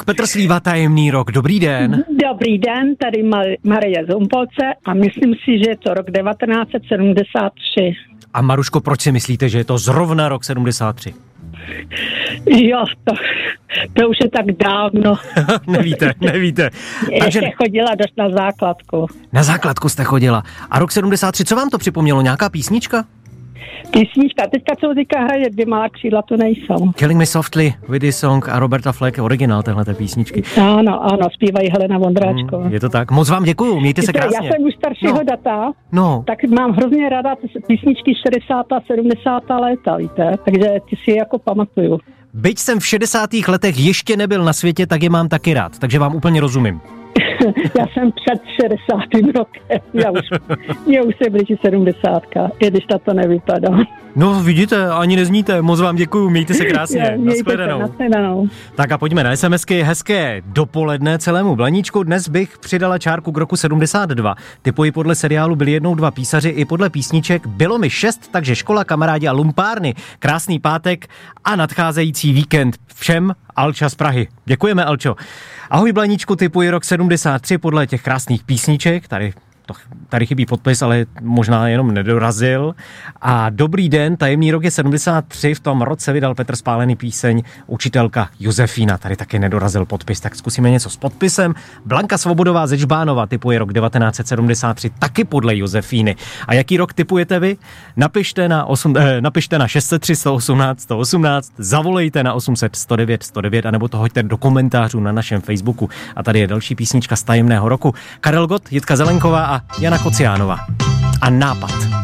Tak Petr Slíva, Tajemný rok, dobrý den. Dobrý den, tady Marie Zumpolce a myslím si, že je to rok 1973. A Maruško, proč si myslíte, že je to zrovna rok 73? Jo, to už je tak dávno. Nevíte. Takže ještě chodila dost na základku. Na základku jste chodila. A rok 73, co vám to připomnělo? Nějaká písnička? Písnička, teďka hraje Dvě malá křídla, to nejsou. Killing Me Softly, Widdy Song a Roberta Fleck, originál téhleté písničky. Ano, zpívají Helena Vondráčková. Je to tak. Moc vám děkuju, mějte se krásně. Já jsem už staršího data, tak mám hrozně ráda písničky 60. a 70. léta, víte, takže ty si je jako pamatuju. Byť jsem v 60. letech ještě nebyl na světě, tak je mám taky rád, takže vám úplně rozumím. Já jsem před 60. rokem, mě už se blíží 70, i když to nevypadá. No vidíte, ani nezníte, moc vám děkuju, mějte se krásně, nashledanou. Tak a pojďme na SMSky, hezké dopoledne celému Blaníčku, dnes bych přidala čárku k roku 72, typuji podle seriálu Byli jednou dva písaři i podle písniček, bylo mi 6, takže škola, kamarádi a lumpárny, krásný pátek a nadcházející víkend všem, Alča z Prahy. Děkujeme, Alčo. Ahoj Blaníčku, typuji rok 73 podle těch krásných písniček, tady chybí podpis, ale možná jenom nedorazil. A dobrý den, Tajemný rok je 73, v tom roce vydal Petr Spálený píseň Učitelka Josefína, tady taky nedorazil podpis, tak zkusíme něco s podpisem. Blanka Svobodová ze Žbánova typuje rok 1973, taky podle Josefíny. A jaký rok typujete vy? Napište na 603 118 118, zavolejte na 800 109 109, anebo to hoďte do komentářů na našem Facebooku. A tady je další písnička z Tajemného roku. Karel Gott, Jitka Zelenková a Jana Kociánová. A Nápad.